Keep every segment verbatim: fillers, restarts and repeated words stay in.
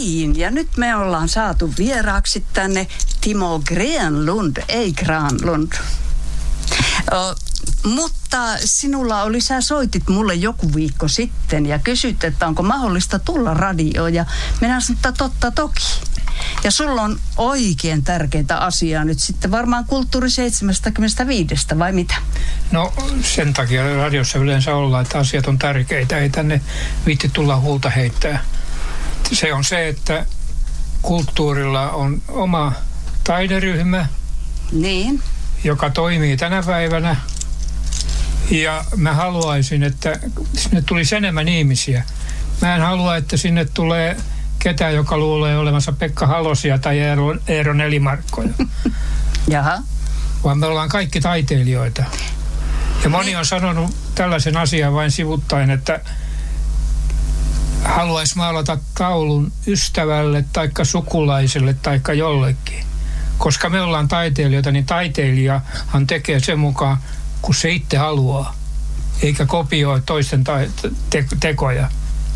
niin, ja nyt me ollaan saatu vieraaksi tänne Timo Grenlund, ei Granlund. O, mutta sinulla oli, sä soitit mulle joku viikko sitten ja kysyt, että onko mahdollista tulla radioon, ja minä sanoin, että totta toki. Ja sulla on oikein tärkeitä asiaa nyt sitten varmaan Kulttuuri seitsemänkymmentäviisi, vai mitä? No sen takia radiossa yleensä ollaan, että asiat on tärkeitä, ei tänne viitti tulla huulta heittää. Se on se, että kulttuurilla on oma taideryhmä, niin, joka toimii tänä päivänä. Ja mä haluaisin, että sinne tulisi enemmän ihmisiä. Mä en halua, että sinne tulee ketään, joka luulee olevansa Pekka Halosia tai Eero, Eero Nelimarkkoja. Jaha. Vaan me ollaan kaikki taiteilijoita. Ja moni on sanonut tällaisen asian vain sivuttaen, että haluaisi maalata taulun ystävälle taikka sukulaiselle taikka jollekin. Koska me ollaan taiteilijoita, niin taiteilijahan tekee sen mukaan, kun se itse haluaa, eikä kopioi toisten ta- te- tekoja.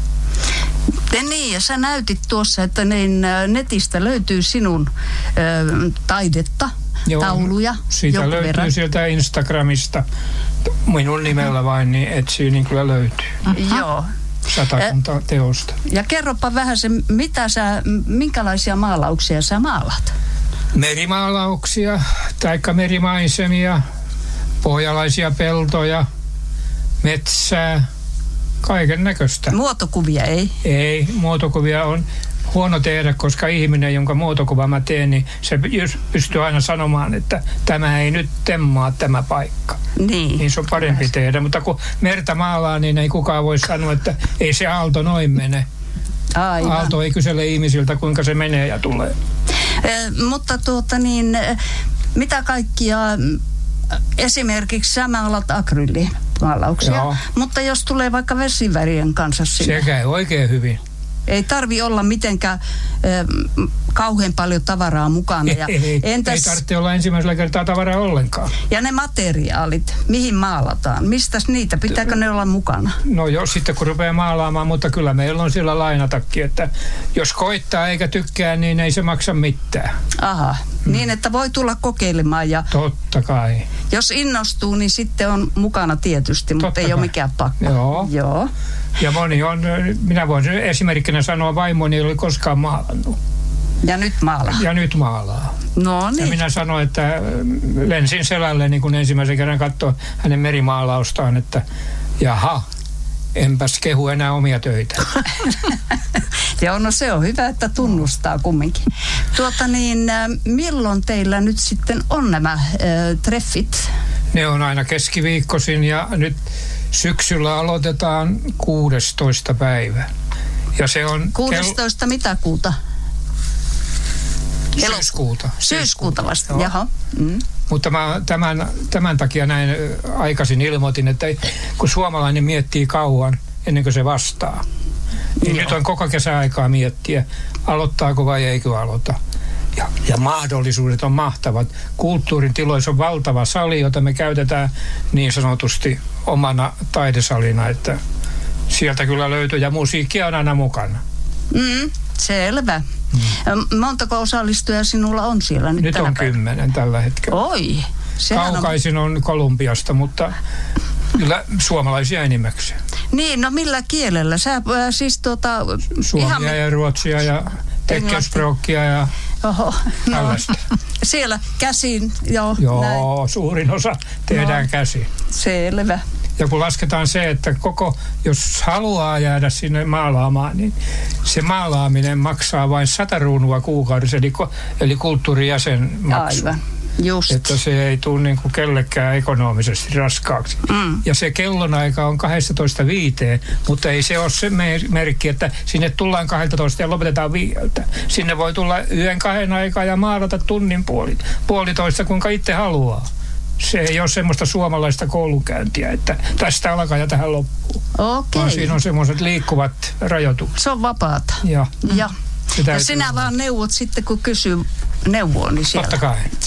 Te niin, ja sä näytit tuossa, että niin netistä löytyy sinun ö, taidetta, joo, tauluja. Siitä löytyy verran. Sieltä Instagramista, minun nimellä vain, niin etsii, niin kyllä löytyy. Uh-huh. Joo. Satakunta teosta. Ja kerropa vähän se, mitä sä, minkälaisia maalauksia sä maalat? Merimaalauksia, taikka merimaisemia, pohjalaisia peltoja, metsää, kaiken näköistä. Muotokuvia ei? Ei, muotokuvia on huono tehdä, koska ihminen, jonka muotokuva mä teen, niin se pystyy aina sanomaan, että tämä ei nyt temmaa tämä paikka. Niin. Niin se on parempi tehdä, mutta kun merta maalaa, niin ei kukaan voi sanoa, että ei se aalto noin mene. Aivan. Aalto ei kysele ihmisiltä, kuinka se menee ja tulee. Eh, mutta tuota niin, mitä kaikkia, esimerkiksi sä maalat akryylimaalauksia, joo, mutta jos tulee vaikka vesivärien kanssa sinne. Se käy oikein hyvin. Ei tarvi olla mitenkään äh, kauhean paljon tavaraa mukana. Ja ei, entäs, ei tarvitse olla ensimmäisellä kertaa tavaraa ollenkaan. Ja ne materiaalit, mihin maalataan? Mistäs niitä? Pitääkö ne olla mukana? No jos sitten kun rupeaa maalaamaan, mutta kyllä meillä on sillä lainatakin, että jos koittaa eikä tykkää, niin ei se maksa mitään. Aha, hmm. Niin että voi tulla kokeilemaan. Ja totta kai. Jos innostuu, niin sitten on mukana tietysti, mutta totta ei kai ole mikään pakko. Joo. Joo. Ja moni on, minä voin esimerkkinä sanoa, vaimoni ei ole koskaan maalannut. Ja nyt maalaa. Ja nyt maalaa. No niin. Ja minä sanoin, että lensin selälle, niin kun ensimmäisen kerran katsoi hänen merimaalaustaan, että jaha, enpäs kehu enää omia töitä. Joo, no se on hyvä, että tunnustaa kumminkin. Tuota niin, milloin teillä nyt sitten on nämä äh, treffit? Ne on aina keskiviikkoisin ja nyt syksyllä aloitetaan kuudestoista päivä. Ja se on kuudestoista kel... mitä kuuta? Syyskuuta. Syyskuuta vasta, joo. Jaha. Mm. Mutta mä tämän, tämän takia näin aikaisin ilmoitin, että kun suomalainen miettii kauan ennen kuin se vastaa, niin joo, nyt on koko kesäaikaa miettiä, aloittaako vai eikö aloita. Ja, ja mahdollisuudet on mahtavat. Kulttuurin tiloissa on valtava sali, jota me käytetään niin sanotusti omana taidesalina, että sieltä kyllä löytyy ja musiikkia on aina mukana. Mm, selvä. Mm. Montako osallistujaa sinulla on siellä nyt? Nyt on päivänä? Kymmenen tällä hetkellä. Oi! Kaukaisin on... on Kolumbiasta, mutta kyllä suomalaisia enimmäkseen. Niin, no millä kielellä? Sä äh, siis tuota... Suomia ihan... ja ruotsia ja tekkeysprokkia ja oho, tällaista. No, siellä käsin, joo. Joo, näin. Suurin osa tehdään no, käsin. Selvä. Ja kun lasketaan se, että koko, jos haluaa jäädä sinne maalaamaan, niin se maalaaminen maksaa vain sata ruunua kuukaudessa, eli, eli kulttuurijäsenmaksu. Aivan, just. Että se ei tule niin kuin kellekään ekonomisesti raskaaksi. Mm. Ja se kellonaika on kaksitoista viiteen, mutta ei se ole se merkki, että sinne tullaan kaksitoista ja lopetetaan viideltä. Sinne voi tulla yhden kahden aikaa ja maalata tunnin puoli, puolitoista, kuinka itse haluaa. Se ei ole semmoista suomalaista koulunkäyntiä, että tästä alkaa ja tähän loppuu. Okei. Vaan siinä on semmoiset liikkuvat rajoitukset. Se on vapaata. Ja, ja. ja sinä olla. Vaan neuvot sitten, kun kysyy neuvoa, niin siellä. Totta kai.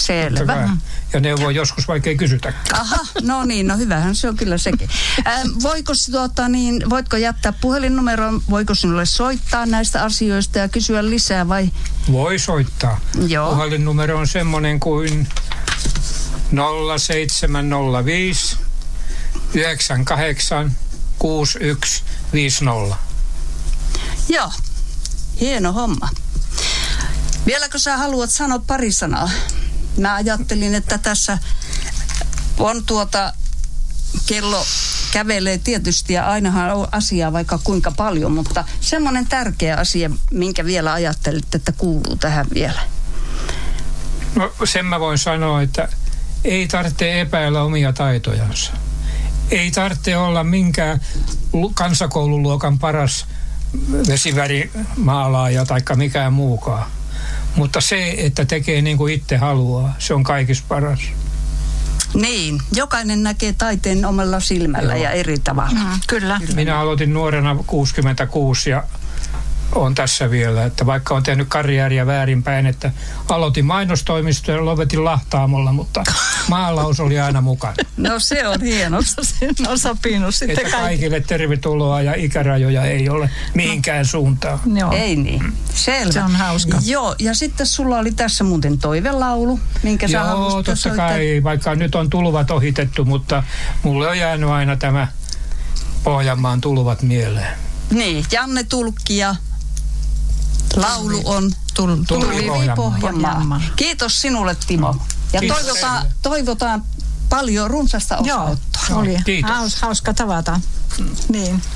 Selvä. Ja neuvoo joskus, vaikka ei kysytäkään. Aha, no niin, no hyvähän se on kyllä sekin. Äh, voiko, tuota, niin, voitko jättää puhelinnumeron, voiko sinulle soittaa näistä asioista ja kysyä lisää vai? Voi soittaa. Joo. Puhelinnumero on semmoinen kuin nolla seitsemän nolla viisi yhdeksän kahdeksan kuusi yksi viisi nolla. Joo, hieno homma. Vieläkö sä haluat sanoa pari sanaa? Mä ajattelin, että tässä on tuota, kello kävelee tietysti ja ainahan on asiaa vaikka kuinka paljon, mutta semmoinen tärkeä asia, minkä vielä ajattelit, että kuuluu tähän vielä. No sen mä voin sanoa, että ei tarvitse epäillä omia taitojansa. Ei tarvitse olla minkään kansakoululuokan paras vesivärimaalaaja tai mikään muukaan. Mutta se, että tekee niin kuin itse haluaa, se on kaikista paras. Niin, jokainen näkee taiteen omalla silmällä. Joo. Ja eri tavalla. Mm, kyllä. Minä aloitin nuorena kuusikymmentäkuusi ja on tässä vielä, että vaikka on tehnyt karjääriä väärinpäin, että aloitin mainostoimisto ja lopetin Lahtaamolla, mutta maalaus oli aina mukana. No se on hieno. Sen on sopinut sitten että kaikille tervetuloa ja ikärajoja ei ole mihinkään suuntaan. Joo. Ei niin. Selvä. Se on hauska. Joo, ja sitten sulla oli tässä muuten toivelaulu, minkä sä halusit. Joo, totta kai, vaikka nyt on tulvat ohitettu, mutta mulle on jäänyt aina tämä Pohjanmaan tulvat mieleen. Niin, Janne Tulkki ja laulu on Tul- Tulvi Pohjanmaa. Kiitos sinulle, Timo. Ja toivotaan, toivotaan paljon runsasta osanottoa. Joo, oli Kiitos. Haus, hauska tavata. Mm. Niin.